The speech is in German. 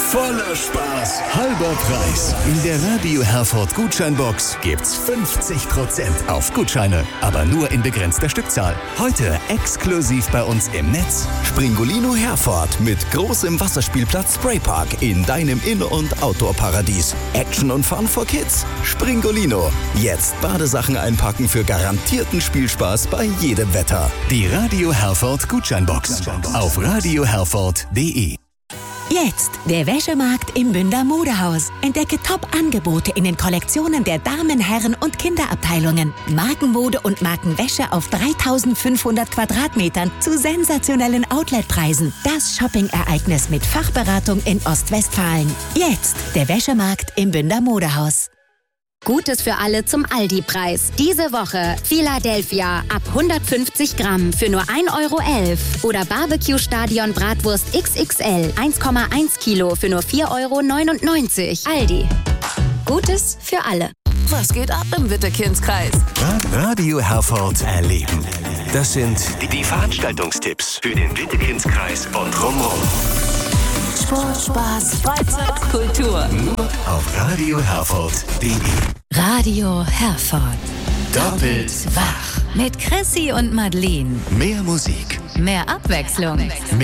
Voller Spaß, halber Preis. In der Radio Herford Gutscheinbox gibt's 50% auf Gutscheine. Aber nur in begrenzter Stückzahl. Heute exklusiv bei uns im Netz. Springolino Herford mit großem Wasserspielplatz Spraypark in deinem In- und Outdoor-Paradies. Action und Fun for Kids. Springolino. Jetzt Badesachen einpacken für garantierten Spielspaß bei jedem Wetter. Die Radio Herford Gutscheinbox. Auf radioherford.de. Jetzt der Wäschemarkt im Bünder Modehaus. Entdecke Top-Angebote in den Kollektionen der Damen-, Herren- und Kinderabteilungen. Markenmode und Markenwäsche auf 3.500 Quadratmetern zu sensationellen Outletpreisen. Das Shopping-Ereignis mit Fachberatung in Ostwestfalen. Jetzt der Wäschemarkt im Bünder Modehaus. Gutes für alle zum Aldi-Preis. Diese Woche Philadelphia ab 150 Gramm für nur 1,11 € oder Barbecue-Stadion Bratwurst XXL 1,1 Kilo für nur 4,99 €. Aldi. Gutes für alle. Was geht ab im Wittekindskreis? Radio Herford erleben. Das sind die Veranstaltungstipps für den Wittekindskreis und drumherum. Sport, Spaß, Freizeit, Kultur. Nur auf radioherford.de. Radio Herford. Doppelt Wach. Mit Chrissy und Madeleine. mehr Musik. Mehr Abwechslung.